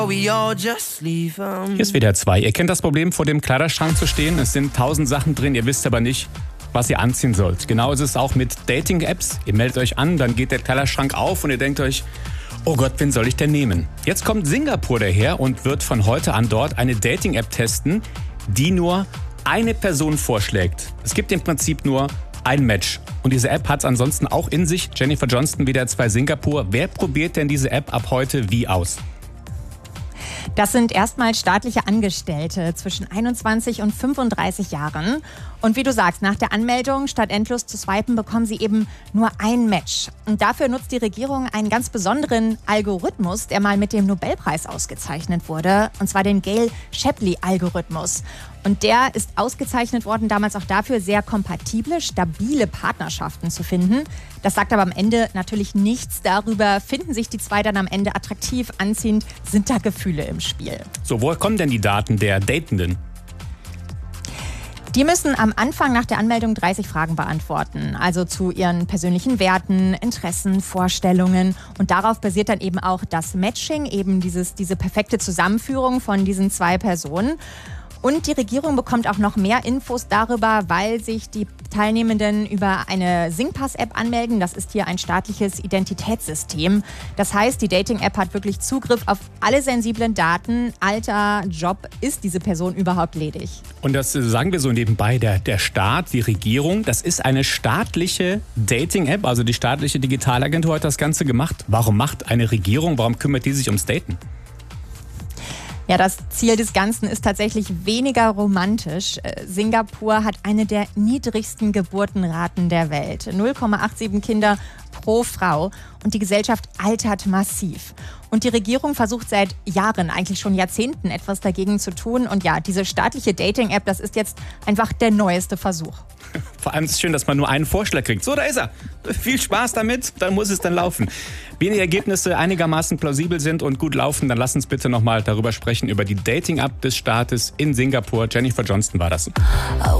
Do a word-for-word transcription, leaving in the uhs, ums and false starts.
Hier ist W D R zwei. Ihr kennt das Problem, vor dem Kleiderschrank zu stehen. Es sind tausend Sachen drin, ihr wisst aber nicht, was ihr anziehen sollt. Genau ist es auch mit Dating-Apps. Ihr meldet euch an, dann geht der Kleiderschrank auf und ihr denkt euch, oh Gott, wen soll ich denn nehmen? Jetzt kommt Singapur daher und wird von heute an dort eine Dating-App testen, die nur eine Person vorschlägt. Es gibt im Prinzip nur ein Match. Und diese App hat es ansonsten auch in sich. Jennifer Johnston, W D R zwei Singapur. Wer probiert denn diese App ab heute wie aus? Das sind erstmal staatliche Angestellte zwischen einundzwanzig und fünfunddreißig Jahren. Und wie du sagst, nach der Anmeldung, statt endlos zu swipen, bekommen sie eben nur ein Match. Und dafür nutzt die Regierung einen ganz besonderen Algorithmus, der mal mit dem Nobelpreis ausgezeichnet wurde. Und zwar den Gale-Shapley-Algorithmus. Und der ist ausgezeichnet worden damals auch dafür, sehr kompatible, stabile Partnerschaften zu finden. Das sagt aber am Ende natürlich nichts darüber, finden sich die zwei dann am Ende attraktiv, anziehend, sind da Gefühle im Spiel. So, woher kommen denn die Daten der Datenden? Die müssen am Anfang nach der Anmeldung dreißig Fragen beantworten, also zu ihren persönlichen Werten, Interessen, Vorstellungen. Und darauf basiert dann eben auch das Matching, eben dieses, diese perfekte Zusammenführung von diesen zwei Personen. Und die Regierung bekommt auch noch mehr Infos darüber, weil sich die Teilnehmenden über eine Singpass-App anmelden. Das ist hier ein staatliches Identitätssystem. Das heißt, die Dating-App hat wirklich Zugriff auf alle sensiblen Daten. Alter, Job, ist diese Person überhaupt ledig? Und das sagen wir so nebenbei, der, der Staat, die Regierung, das ist eine staatliche Dating-App, also die staatliche Digitalagentur hat das Ganze gemacht. Warum macht eine Regierung, warum kümmert die sich ums Daten? Ja, das Ziel des Ganzen ist tatsächlich weniger romantisch. Singapur hat eine der niedrigsten Geburtenraten der Welt. null Komma siebenundachtzig Kinder pro Frau. Und die Gesellschaft altert massiv. Und die Regierung versucht seit Jahren, eigentlich schon Jahrzehnten, etwas dagegen zu tun. Und ja, diese staatliche Dating-App, das ist jetzt einfach der neueste Versuch. Vor allem ist es schön, dass man nur einen Vorschlag kriegt. So, da ist er. Viel Spaß damit, dann muss es dann laufen. Wenn die Ergebnisse einigermaßen plausibel sind und gut laufen, dann lass uns bitte nochmal darüber sprechen, über die Dating-App des Staates in Singapur. Jennifer Johnston war das.